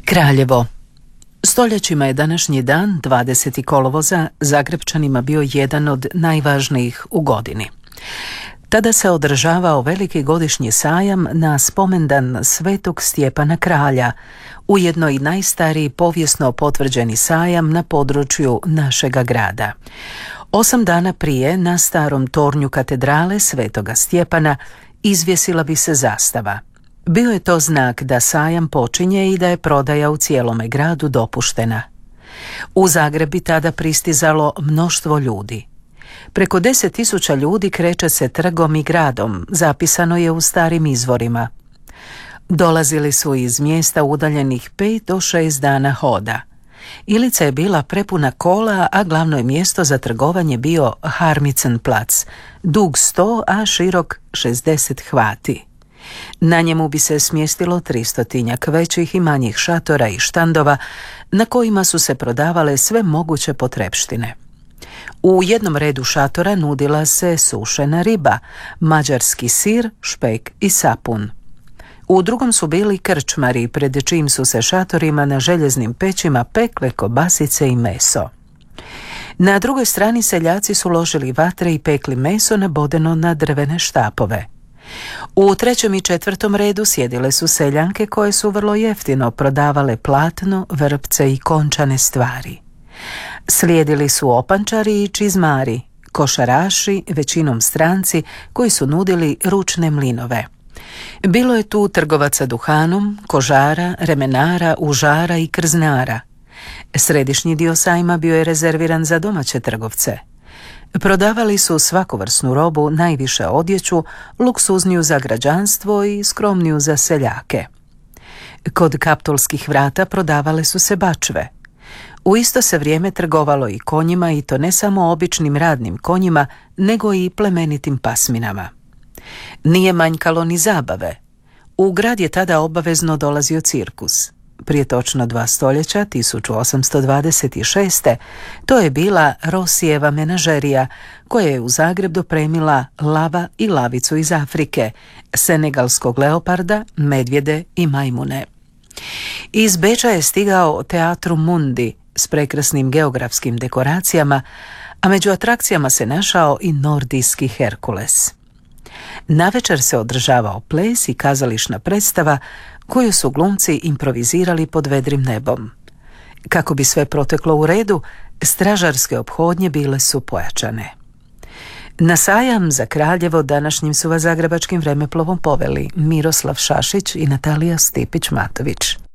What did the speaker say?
Kraljevo. Stoljećima je današnji dan, 20. kolovoza, Zagrepčanima bio jedan od najvažnijih u godini. Tada se održavao veliki godišnji sajam na spomendan Svetog Stjepana Kralja, ujedno i najstariji povijesno potvrđeni sajam na području našega grada. 8 dana prije na starom tornju katedrale Svetoga Stjepana izvjesila bi se zastava. Bio je to znak da sajam počinje i da je prodaja u cijelome gradu dopuštena. U Zagreb bi tada pristizalo mnoštvo ljudi. Preko 10.000 ljudi kreće se trgom i gradom, zapisano je u starim izvorima. Dolazili su iz mjesta udaljenih 5 do 6 dana hoda. Ilica je bila prepuna kola, a glavno je mjesto za trgovanje bio Harmicenplatz, dug 100, a širok 60 hvati. Na njemu bi se smjestilo 300 većih i manjih šatora i štandova na kojima su se prodavale sve moguće potrepštine. U jednom redu šatora nudila se sušena riba, mađarski sir, špek i sapun. U drugom su bili krčmari, pred čijim su se šatorima na željeznim pećima pekle kobasice i meso. Na drugoj strani seljaci su ložili vatre i pekli meso nabodeno na drvene štapove. U trećem i četvrtom redu sjedile su seljanke koje su vrlo jeftino prodavale platno, vrpce i končane stvari. Slijedili su opančari i čizmari, košaraši, većinom stranci koji su nudili ručne mlinove. Bilo je tu trgovaca duhanom, kožara, remenara, užara i krznara. Središnji dio sajma bio je rezerviran za domaće trgovce. Prodavali su svakovrsnu robu, najviše odjeću, luksuzniju za građanstvo i skromniju za seljake. Kod kaptolskih vrata prodavale su se bačve. U isto se vrijeme trgovalo i konjima, i to ne samo običnim radnim konjima, nego i plemenitim pasminama. Nije manjkalo ni zabave. U grad je tada obavezno dolazio cirkus. Prije točno 2 stoljeća, 1826. to je bila Rosijeva menažerija, koja je u Zagreb dopremila lava i lavicu iz Afrike, senegalskog leoparda, medvjede i majmune. Iz Beča je stigao Teatrum Mundi s prekrasnim geografskim dekoracijama, a među atrakcijama se našao i nordijski Herkules. Navečer se održavao ples i kazališna predstava koju su glumci improvizirali pod vedrim nebom. Kako bi sve proteklo u redu, stražarske ophodnje bile su pojačane. Na sajam za Kraljevo današnjim su vas zagrebačkim vremeplovom poveli Miroslav Šašić i Natalija Stipić-Matović.